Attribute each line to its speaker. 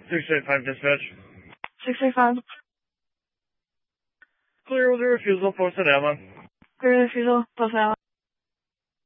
Speaker 1: 685 dispatch.
Speaker 2: 685.
Speaker 1: Clear with a refusal, posted Avalon.
Speaker 2: Clear refusal, post Allen.